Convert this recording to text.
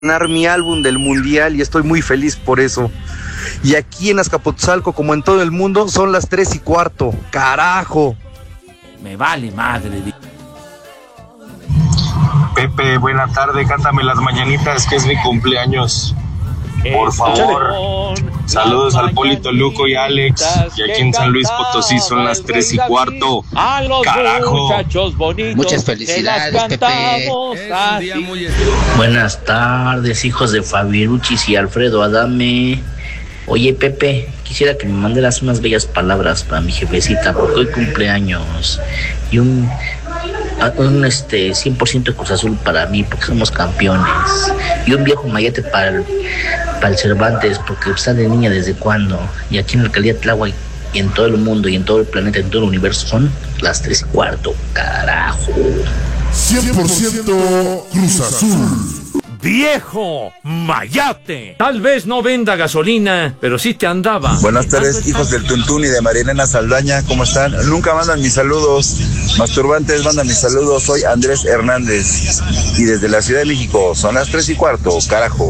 ganar mi álbum del mundial y estoy muy feliz por eso. Y aquí en Azcapotzalco, como en todo el mundo, son las 3:15. ¡Carajo! Me vale madre. Pepe, buena tarde, cántame las mañanitas, que es mi cumpleaños. Por favor. Saludos al Polito, Luco y Alex. Y aquí en San Luis Potosí son las 3:15. ¡Carajo! Muchas felicidades, Pepe. Buenas tardes, hijos de Fabiruchis y Alfredo Adame. Oye, Pepe, quisiera que me mandaras unas bellas palabras para mi jefecita, porque hoy cumpleaños. Y un 100% Cruz Azul para mí, porque somos campeones. Y un viejo mayate para el Cervantes, porque está de niña desde cuando. Y aquí en la alcaldía Tláhuac y en todo el mundo y en todo el planeta, en todo el universo, son las 3:15. ¡Carajo! 100% Cruz Azul. ¡Viejo mayate! Tal vez no venda gasolina, pero sí te andaba. Buenas tardes, hijos del Tuntún y de Marilena Saldaña, ¿cómo están? Nunca mandan mis saludos. Masturbantes mandan mis saludos. Soy Andrés Hernández y desde la Ciudad de México son las 3:15, carajo.